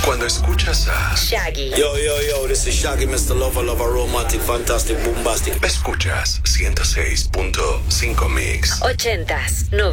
Cuando escuchas a Shaggy. Yo, this is Shaggy, Mr. Lover, romantic, fantastic, bombastic. Escuchas 106.5 Mix. 80s,